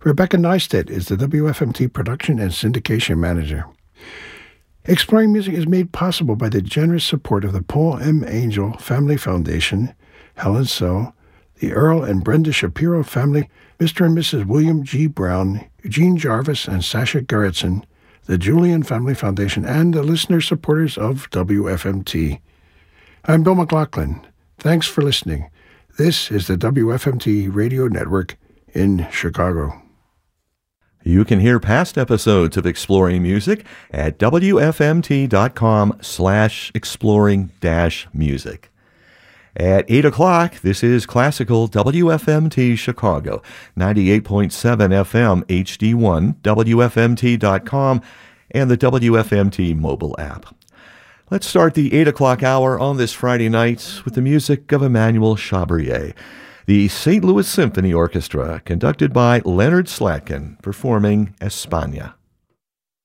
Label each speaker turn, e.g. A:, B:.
A: Rebecca Neistat is the WFMT production and syndication manager. Exploring Music is made possible by the generous support of the Paul M. Angel Family Foundation, Helen So, the Earl and Brenda Shapiro family, Mr. and Mrs. William G. Brown, Eugene Jarvis, and Sasha Gerritsen, the Julian Family Foundation, and the listener supporters of WFMT. I'm Bill McLaughlin. Thanks for listening. This is the WFMT Radio Network in Chicago.
B: You can hear past episodes of Exploring Music at wfmt.com/exploring-music. At 8 o'clock, this is Classical WFMT Chicago, 98.7 FM HD1, WFMT.com, and the WFMT mobile app. Let's start the 8 o'clock hour on this Friday night with the music of Emmanuel Chabrier, the St. Louis Symphony Orchestra, conducted by Leonard Slatkin, performing España.